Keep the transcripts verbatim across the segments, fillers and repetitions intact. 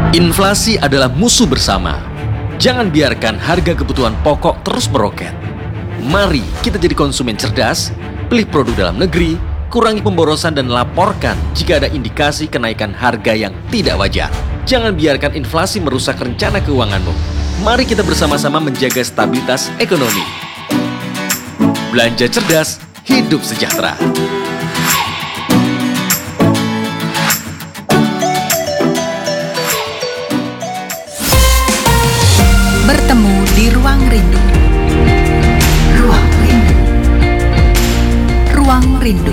Inflasi adalah musuh bersama. Jangan biarkan harga kebutuhan pokok terus meroket. Mari kita jadi konsumen cerdas, pilih produk dalam negeri, kurangi pemborosan dan laporkan jika ada indikasi kenaikan harga yang tidak wajar. Jangan biarkan inflasi merusak rencana keuanganmu. Mari kita bersama-sama menjaga stabilitas ekonomi. Belanja cerdas, hidup sejahtera. Bertemu di Ruang Rindu. Ruang Rindu. Ruang Rindu.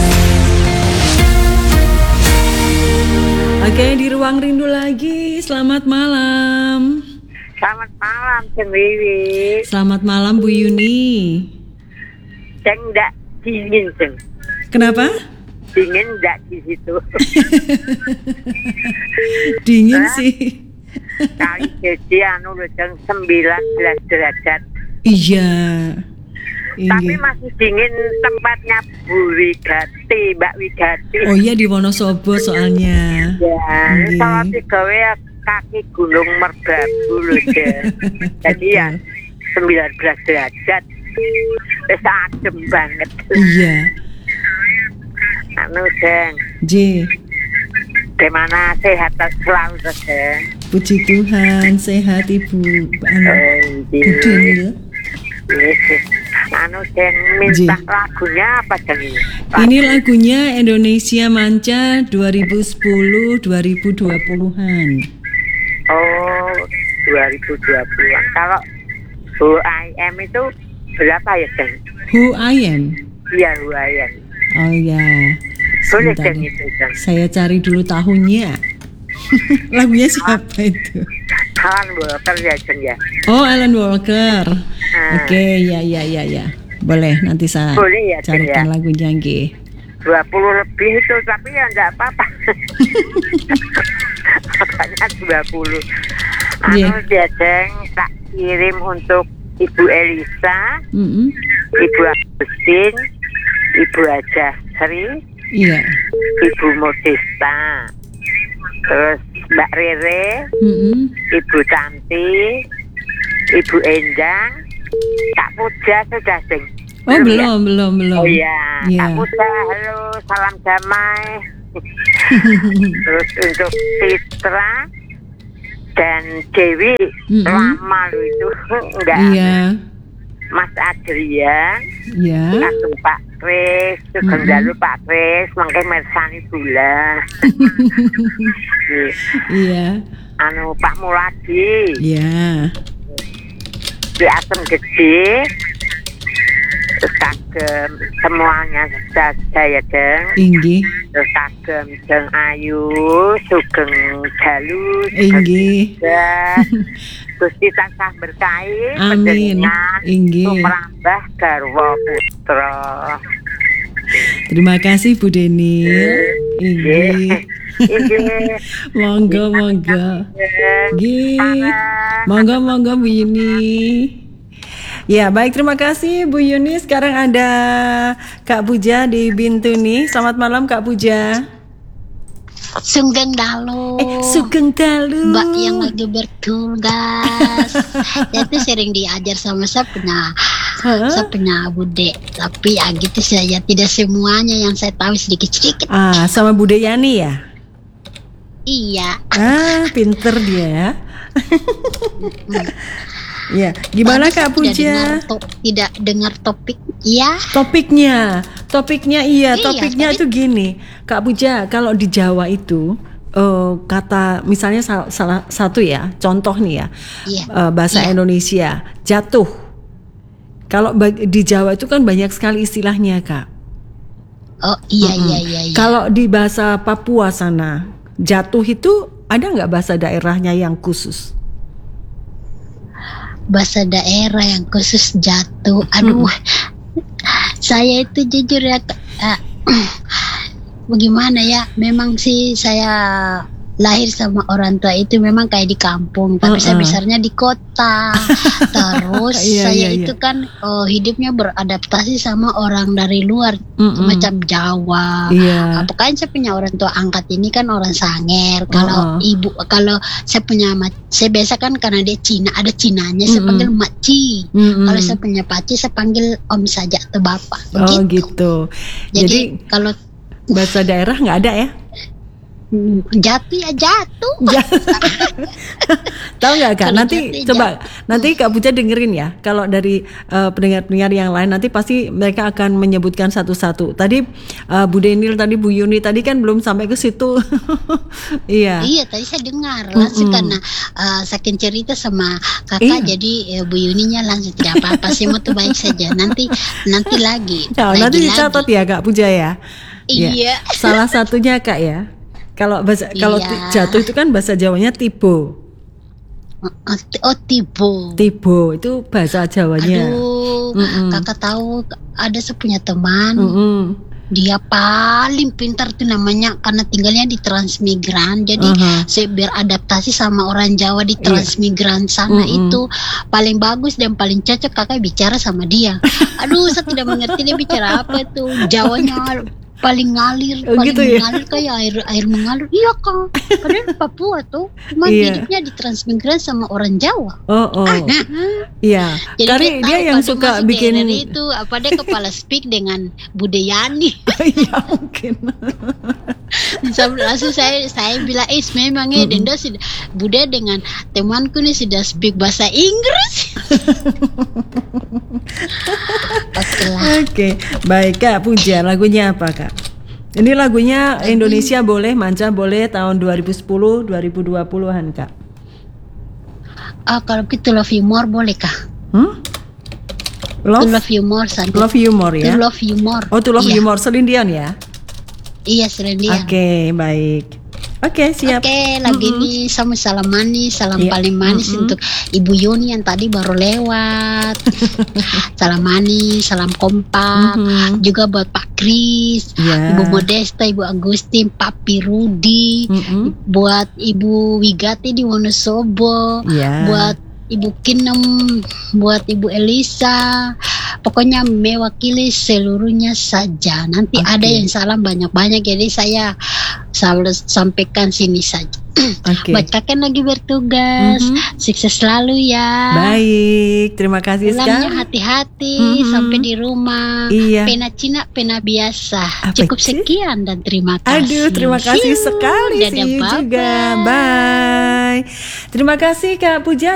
Oke, di Ruang Rindu lagi. Selamat malam. Selamat malam, Ceng Wiwi. Selamat malam, Bu Yuni. Ceng nggak dingin, Ceng. Kenapa? Dingin nggak di situ. Dingin Hah? sih. Kali jadi anu lho, Ceng, sembilan belas derajat. Iya. Tapi Iya. masih dingin tempatnya Bu Wigati, Mbak Wigati. Oh iya, di Wonosobo soalnya. Ya, Iya. salah tiga kaki Gunung Merbabu lho, Ceng. Jadi ya sembilan belas derajat. Wis adem banget. Iya. Anu, Ceng, J. gimana sehat selalu, Ceng? Puji Tuhan, sehat Ibu. Anu, Eh, Bu Denil. Anu Ceng, minta Ji. lagunya apa Ceng ini? Ini lagunya Indonesia Manca dua ribu sepuluh dua ribu dua puluhan. Oh, dua ribu dua puluh. Kalau Who I Am itu berapa ya Ceng? Who I Am. Iya, Who I Am. Oh ya. Boleh Sebentar Ceng ya. itu Ceng. Saya cari dulu tahunnya. Lagunya siapa itu? Alan Walker ya Ceng ya. Oh, Alan Walker. Nah. Oke, ya ya ya ya. Boleh, nanti saya Boleh ya, Ceng, carikan ya. lagunya nggih. dua puluh lebih itu, tapi ya enggak apa-apa. Makanya dua puluh. Anu Iya. dia Ceng, tak kirim untuk Ibu Elisa, Mm-mm. Ibu Agustin, Ibu Ajah Sri, Iya. Ibu Modesta, terus Mbak Rere, Mm-mm. Ibu Tanti, Ibu Endang, Kak Puja sudah Ceng. Oh, ya? belum, belum, belum. Oh iya, Iya. Kak Puja, halo, salam damai. Terus untuk Citra dan Dewi, Mm-mm. lama lu itu enggak. Iya. Mas Adrian, Iya. langsung Pak Kris, sugeng Mm-mm. dalu Pak Kris, mangke mersani gula. Iya. Anu Pak Muladi, Iya. di Asem Gede, terus kagem semuanya sudah saya Ceng, Inggih. terus kagem Ceng Ayu, sugeng dalu, Inggih. Gusti tansah berkahi, Amin. panjenengan Inggih. sumrambah garwa putra. Terima kasih Bu Denil. Inggih. Inggih. Monggo, monggo. Nggih. Monggo, monggo Bu Yuni. Ya, baik, terima kasih Bu Yuni. Sekarang ada Kak Puja di Bintuni. Selamat malam Kak Puja. Sugeng dalu. Eh, Sugeng dalu. Mbak yang lagi bertugas. Saya tuh sering diajar sama saya punya, Hah? saya punya bude. Tapi ya gitu saya tidak semuanya yang saya tahu sedikit-sedikit. Ah, sama Bu Deyani ya? Iya. Ah, pinter dia ya. Ya, gimana Tadi Kak saya tidak dengar Puja? to- tidak dengar topik. Iya. Topiknya, topiknya iya, Iya, topiknya topik- itu gini, Kak Puja, kalau di Jawa itu eh, kata misalnya sal- salah satu ya, contoh nih ya, Iya. eh, bahasa Iya. Indonesia jatuh. Kalau bag- di Jawa itu kan banyak sekali istilahnya Kak. Oh iya Mm-mm. iya iya. iya. Kalau di bahasa Papua sana, jatuh itu ada nggak bahasa daerahnya yang khusus? Bahasa daerah yang khusus jatuh. Aduh. Saya itu jujur ya, eh, bagaimana ya? Memang sih saya lahir sama orang tua itu memang kayak di kampung, tapi Uh-uh. saya besarnya di kota. Terus Iya, saya iya, iya. itu kan oh, hidupnya beradaptasi sama orang dari luar, Mm-mm. macam Jawa. Iya. Ah, pokoknya saya punya orang tua angkat ini kan orang Sanger. Kalau Uh-uh. ibu, kalau saya punya mak, saya biasa kan karena dia Cina, ada Cinanya, saya Mm-mm. panggil makci. Mm-mm. Kalau saya punya paci, saya panggil om saja atau bapak. Oh Begitu. gitu. Jadi, Jadi kalau bahasa daerah nggak ada ya? mm, jatuh ya jatuh. Tahu nggak Kak? Kalau Nanti jatuh, coba jatuh. nanti Kak Puja dengerin ya. Kalau dari eh, pendengar-pendengar yang lain nanti pasti mereka akan menyebutkan satu-satu. Tadi eh, Bu Denil, tadi Bu Yuni tadi kan belum sampai ke situ. Iya. Iya, tadi saya dengar langsung Mm-mm. karena uh, saking cerita sama kakak, Iya. jadi uh, Bu Yuninya langsung tidak apa-apa, sih mau tuh baik saja. Nanti nanti lagi. Nah, lagi nanti lagi. dicatat ya Kak Puja ya. Ya. Iya. Salah satunya Kak ya. Kalau bahasa kalau Iya. ti- jatuh itu kan bahasa Jawanya tibo. Oh, t- oh tibo. Tibo itu bahasa Jawanya. Aduh, Mm-mm. kakak tahu ada saya punya teman, Mm-mm. dia paling pintar tuh namanya, karena tinggalnya di Transmigran. Jadi Aha. saya biar adaptasi sama orang Jawa di Iya. Transmigran sana Mm-mm. itu paling bagus dan paling cocok kakak bicara sama dia. Aduh, saya tidak mengerti dia bicara apa tuh. Jawanya paling ngalir, Oh, paling gitu ya? mengalir kayak air air mengalir. Iya kak, padahal Papua tuh cuma Iya. hidupnya di Transmigran sama orang Jawa. Oh oh. Iya. Jadi Karena tahu dia yang kalau suka masuk bikin daerah itu apa dia kepala speak dengan Budayani. Iya mungkin. So, langsung saya saya bilang eh memang eh Denda sudah Bude dengan temanku nih sudah speak bahasa Inggris. Oke lah. Oke, baik Kak Puja, lagunya apa Kak? Ini lagunya Indonesia boleh, Manca boleh, tahun dua ribu sepuluh dua ribu dua puluhan Kak. Ah kalau gitu Love You More boleh kah? Hmm? To Love, Love You More Santi. love you more To ya. Love You More. Oh, to love Iya. you more, Celine Dion ya. Iya Serendia. Oke, baik. Oke, siap. Oke, lagi ini sama salam manis, salam Iya. paling manis Mm-mm. untuk Ibu Yuni yang tadi baru lewat. Salam manis, salam kompak. Mhm. Juga buat Pak Kris, Iya. Ibu Modesta, Ibu Agustin, Papi Rudi, Mm-mm. buat Ibu Wigati di Wonosobo, Iya. buat Ibu Kinem, buat Ibu Elisa. Pokoknya mewakili seluruhnya saja. Nanti Oke. ada yang salam banyak-banyak, jadi saya selalu sampaikan sini saja. Oke. Buat kakek lagi bertugas, Mhm. sukses selalu ya. Baik, terima kasih Pulangnya sekali. hati-hati Mhm. sampai di rumah. Iya. Pena Cina, pena biasa. Apa Cukup sih? sekian dan terima kasih. Aduh, terima kasih See you. sekali Dadah, sih bye-bye. juga. Bye. Terima kasih Kak Puja.